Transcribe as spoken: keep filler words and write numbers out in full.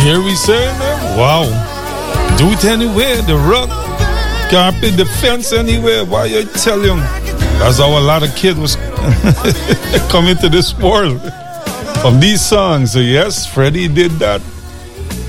hear we saying that? Wow. Do it anywhere. The rug, carpet, the fence anywhere. Why you tell you? That's how a lot of kids was coming to this world from these songs. So yes, Freddie did that.